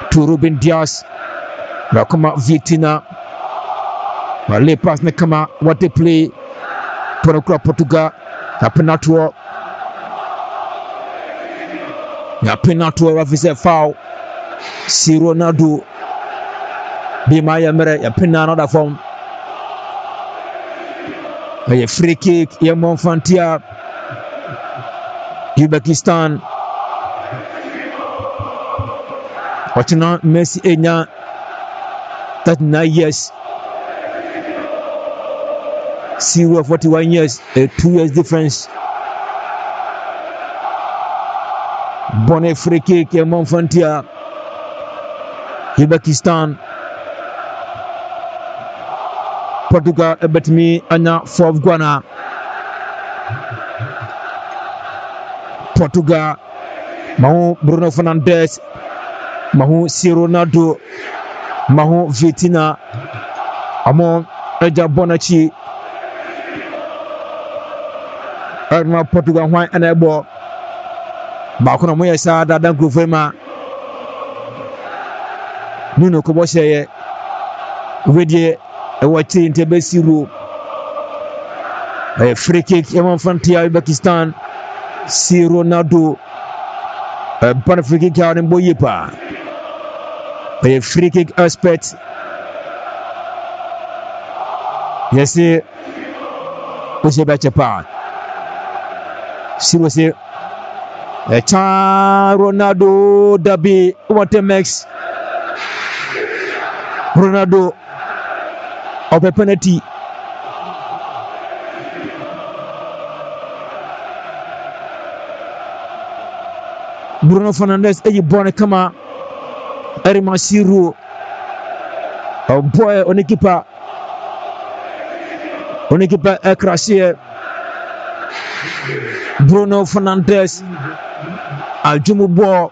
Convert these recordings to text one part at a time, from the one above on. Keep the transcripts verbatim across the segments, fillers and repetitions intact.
to Ruben Dias. Rakuma Vitina. Male pass ne kama what they play. Porokura Portugal. A penalty. A penalty of foul. Si Ronaldo. Be my mere. A penalty another form. A free kick. Yamon Fantia. Uzbekistan. Watching on Messi Enya. thirty-nine years. Zero forty-one years. A two years difference. Bonne free kick. Yamon Fantia. Uzbekistan. Portugal. Bet me Anya fourth Ghana. Portugal. Mahu Bruno Fernandes. Mahu Si Ronaldo. Mahu Vitina. Amon Eja Bonachi. Erma Portugal Wine and Ebo. Bakuna Moya Sada Danku Fema. Nuno Koboshe. Wedie. A watching Tebesiru. A free kick. Yamon Fantia Uzbekistan. Si Ronaldo. A bonne free kick out in Boyepa. A free kick aspect. Yes, sir. What's your better part? See what's it? A cha Ronaldo Dabi. What a max. Ronaldo. Of a penalty. Bruno Fernandes eji bone kama Erima Siru a boy onikipa onikipa ekrasier Bruno Fernandes aljumu bo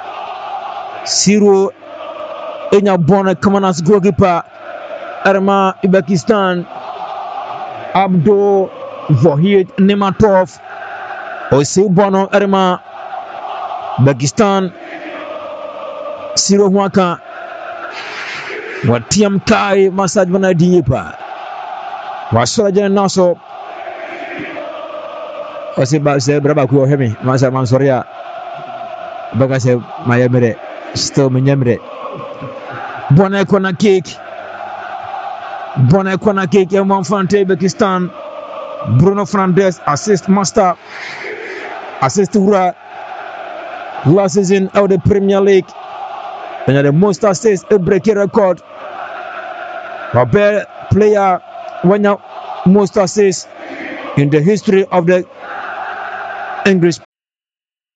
Siru enya bone kama nas goalkeeper Erima Uzbekistan Abdo Vahid Nematov osi bono Erima Uzbekistan Siro Waka Watiam Kai Masaj Banadipa Wasoja Naso Osiba se braba ku hemi Masa Mansoria Baga se Mayamere Still Minyamre Bona kona kick Bona kona kick Yamon Fante Uzbekistan Bruno Fernandes assist master assist Ura last season of the Premier League and the most assists a breaking record. A better player when most assists in the history of the English